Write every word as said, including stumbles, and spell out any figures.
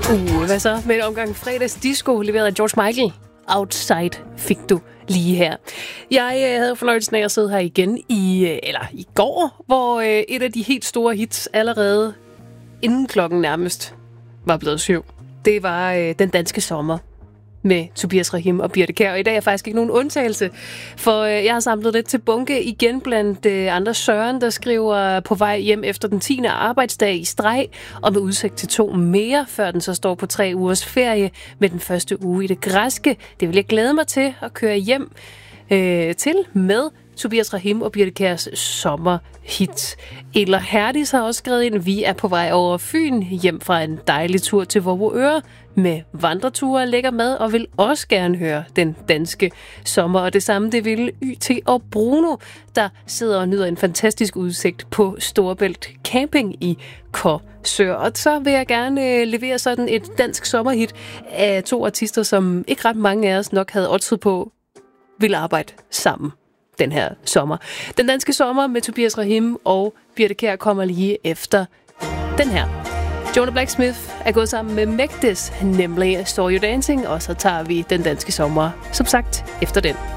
Uh, hvad så med en omgang fredags disco leveret af George Michael? Outside fik du lige her. Jeg øh, havde fornøjelsen af at sidde her igen i, øh, eller i går, hvor øh, et af de helt store hits allerede inden klokken nærmest var blevet syv. Det var øh, Den Danske Sommer med Tobias Rahim og Birthe Kjær. Og i dag er faktisk ikke nogen undtagelse, for øh, jeg har samlet lidt til bunke igen blandt øh, andre. Søren, der skriver på vej hjem efter den tiende arbejdsdag i streg, og med udsigt til to mere, før den så står på tre ugers ferie med den første uge i det græske. Det vil jeg glæde mig til at køre hjem øh, til med Tobias Rahim og Birthe Kjærs sommerhit. Eller Herdis har også skrevet ind, vi er på vej over Fyn, hjem fra en dejlig tur til Vorupør med vandreture, lækker mad og vil også gerne høre Den Danske Sommer. Og det samme, det vil Y T og Bruno, der sidder og nyder en fantastisk udsigt på Storebælt Camping i Korsør. Og så vil jeg gerne levere sådan et dansk sommerhit af to artister, som ikke ret mange af os nok havde oddset på ville arbejde sammen den her sommer. Den Danske Sommer med Tobias Rahim og Birthe Kjær kommer lige efter den her. Jonah Blacksmith er gået sammen med Mægtes, nemlig Saw You Dancing, og så tager vi Den Danske Sommer, som sagt, efter den.